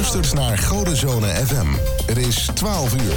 luistert naar Godenzone FM. Het is 12 uur.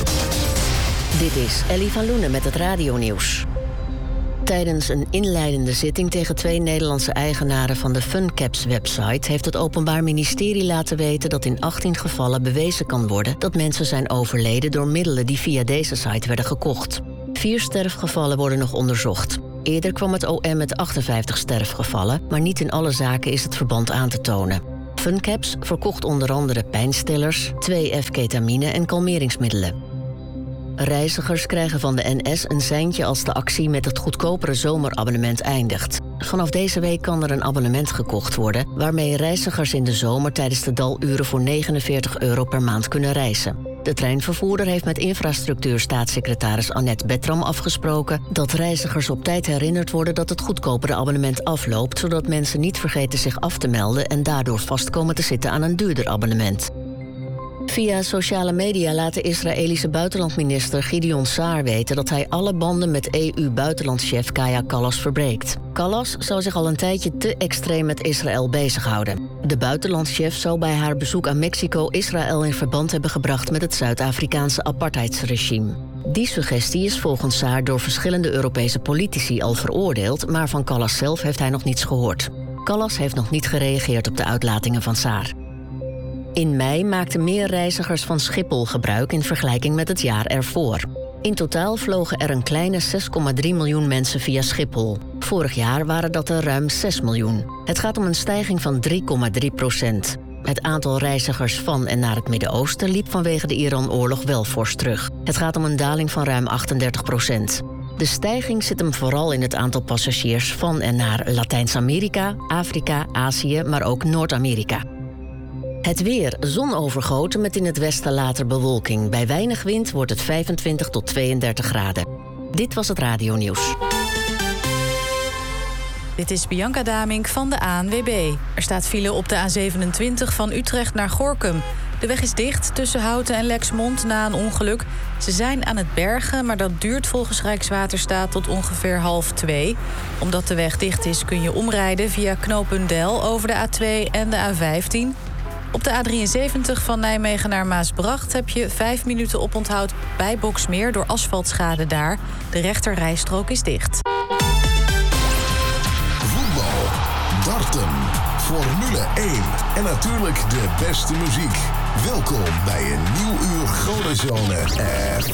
Dit is Ellie van Loenen met het radionieuws. Tijdens een inleidende zitting tegen 2 Nederlandse eigenaren van de FunCaps-website heeft het Openbaar Ministerie laten weten dat in 18 gevallen bewezen kan worden dat mensen zijn overleden door middelen die via deze site werden gekocht. 4 sterfgevallen worden nog onderzocht. Eerder kwam het OM met 58 sterfgevallen, maar niet in alle zaken is het verband aan te tonen. FunCaps verkocht onder andere pijnstillers, 2F-ketamine en kalmeringsmiddelen. Reizigers krijgen van de NS een seintje als de actie met het goedkopere zomerabonnement eindigt. Vanaf deze week kan er een abonnement gekocht worden, waarmee reizigers in de zomer tijdens de daluren voor €49 per maand kunnen reizen. De treinvervoerder heeft met infrastructuurstaatssecretaris Annette Bettram afgesproken dat reizigers op tijd herinnerd worden dat het goedkopere abonnement afloopt, zodat mensen niet vergeten zich af te melden en daardoor vast komen te zitten aan een duurder abonnement. Via sociale media laat de Israëlische buitenlandminister Gideon Saar weten dat hij alle banden met EU-buitenlandschef Kaja Kallas verbreekt. Kallas zou zich al een tijdje te extreem met Israël bezighouden. De buitenlandschef zou bij haar bezoek aan Mexico Israël in verband hebben gebracht met het Zuid-Afrikaanse apartheidsregime. Die suggestie is volgens Saar door verschillende Europese politici al veroordeeld, maar van Kallas zelf heeft hij nog niets gehoord. Kallas heeft nog niet gereageerd op de uitlatingen van Saar. In mei maakten meer reizigers van Schiphol gebruik in vergelijking met het jaar ervoor. In totaal vlogen er een kleine 6,3 miljoen mensen via Schiphol. Vorig jaar waren dat er ruim 6 miljoen. Het gaat om een stijging van 3,3%. Het aantal reizigers van en naar het Midden-Oosten liep vanwege de Iran-oorlog wel fors terug. Het gaat om een daling van ruim 38%. De stijging zit hem vooral in het aantal passagiers van en naar Latijns-Amerika, Afrika, Azië, maar ook Noord-Amerika. Het weer, zonovergoten met in het westen later bewolking. Bij weinig wind wordt het 25 tot 32 graden. Dit was het radionieuws. Dit is Bianca Damink van de ANWB. Er staat file op de A27 van Utrecht naar Gorinchem. De weg is dicht tussen Houten en Lexmond na een ongeluk. Ze zijn aan het bergen, maar dat duurt volgens Rijkswaterstaat tot ongeveer 1:30. Omdat de weg dicht is kun je omrijden via knooppunt Del over de A2 en de A15... Op de A73 van Nijmegen naar Maasbracht heb je 5 minuten oponthoud bij Boxmeer door asfaltschade daar. De rechterrijstrook is dicht. Voetbal, darten, Formule 1 en natuurlijk de beste muziek. Welkom bij een nieuw uur Godenzone FM.